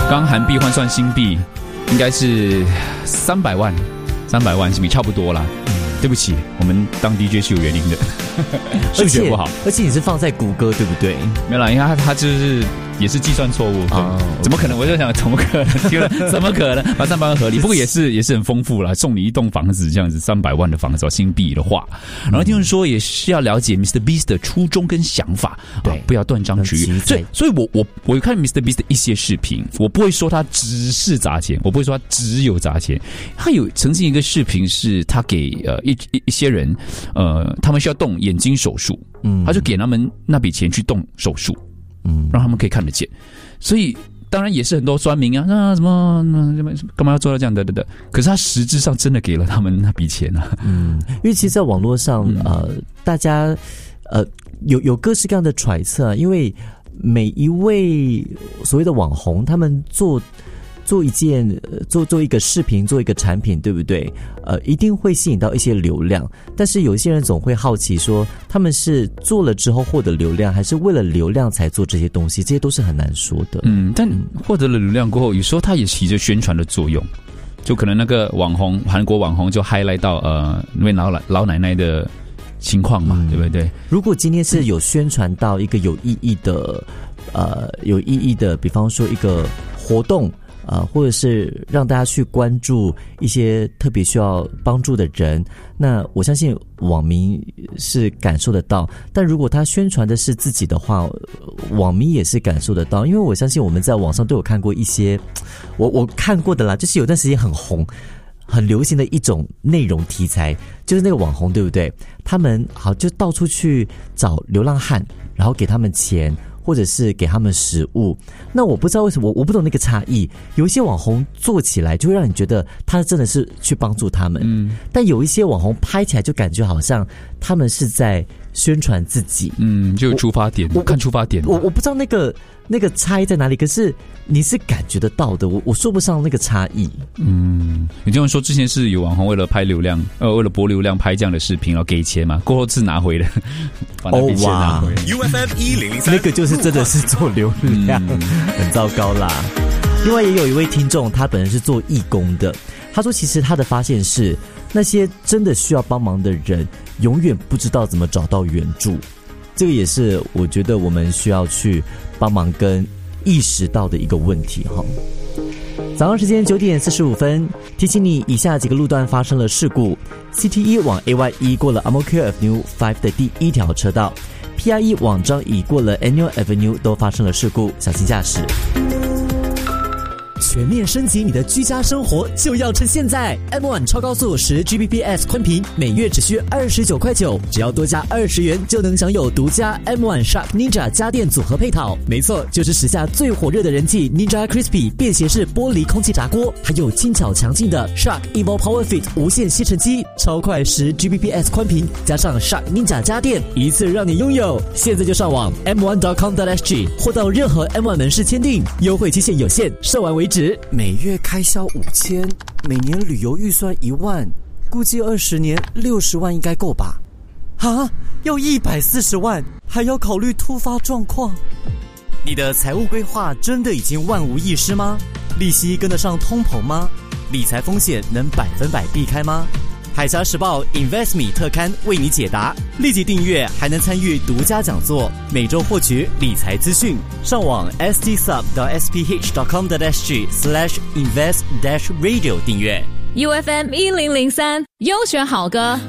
刚韩币换算新币应该是300万新币，差不多啦。对不起，我们当 DJ 是有原因的，数学不好。 而且你是放在谷歌对不对？ 没有啦，因为他就是也是计算错误，怎么可能？我就想怎么可能？怎么可能？把300万合理，不过也是很丰富啦，送你一栋房子这样子，300万的房子新币的话，然后听人说也是要了解 Mr. Beast 的初衷跟想法，对，不要断章取义。所以我看 Mr. Beast 的一些视频，我不会说他只是砸钱，我不会说他只有砸钱。他有曾经一个视频是他给一些人他们需要动眼睛手术，他就给他们那笔钱去动手术，让他们可以看得见。所以当然也是很多酸民啊，什么干嘛要做到这样的？可是他实质上真的给了他们那笔钱啊。 因为其实在网络上大家有各式各样的揣测，因为每一位所谓的网红，他们做一个视频，做一个产品，对不对？一定会吸引到一些流量，但是有一些人总会好奇说，他们是做了之后获得流量，还是为了流量才做这些东西？这些都是很难说的。但获得了流量过后，有时候它也起着宣传的作用，就可能那个网红，韩国网红就 highlight 到因为老奶奶的情况嘛，对不对？ 如果今天是有宣传到一个有意义的，比方说一个活动。或者是让大家去关注一些特别需要帮助的人，那我相信网民是感受得到。但如果他宣传的是自己的话，网民也是感受得到。因为我相信我们在网上都有看过一些，我看过的啦，就是有段时间很红很流行的一种内容题材，就是那个网红对不对？他们就到处去找流浪汉，然后给他们钱，或者是给他们食物。那我不知道为什么，我不懂那个差异。有一些网红做起来就会让你觉得他真的是去帮助他们，但有一些网红拍起来就感觉好像他们是在宣传自己， 就有出发点，看出发点。 我不知道那个差异在哪里，可是你是感觉得到的，我说不上那个差异。 你这样说，之前是有网红为了拍流量，为了博流量拍这样的视频，然后给钱嘛，过后是拿回了，把那笔钱拿回。 UFM 1003， 那个就是真的是做流量，很糟糕啦。另外也有一位听众，他本人是做义工的，他说其实他的发现是，那些真的需要帮忙的人，永远不知道怎么找到援助。这个也是我觉得我们需要去帮忙跟意识到的一个问题哈。早上时间9点45分，提醒你以下几个路段发生了事故。CT1 往 AY1 过了 Amokyo Avenue 5的第1条车道， PI1 往张乙过了 Annual Avenue 都发生了事故，小心驾驶。全面升级你的居家生活就要趁现在 M1 超高速10 Gbps 宽频每月只需29.9块，只要多加20元就能享有独家 M1 Shark Ninja 家电组合配套。没错，就是时下最火热的人气 Ninja Crispy 便携式玻璃空气炸锅，还有轻巧强劲的 Shark Evo Power Fit 无线吸尘机，超快10 Gbps 宽频加上 Shark Ninja 家电，一次让你拥有。现在就上网 m1.com.sg 或到任何 M1 门市签订，优惠期限有限，售完为止。每月开销5000，每年旅游预算1万，估计20年60万应该够吧？要140万，还要考虑突发状况。你的财务规划真的已经万无一失吗？利息跟得上通膨吗？理财风险能100%避开吗？海峡时报 InvestMe 特刊为你解答，立即订阅还能参与独家讲座，每周获取理财资讯。上网 stsub.sph.com.sg/invest-radio 订阅。 UFM 1003优选好歌。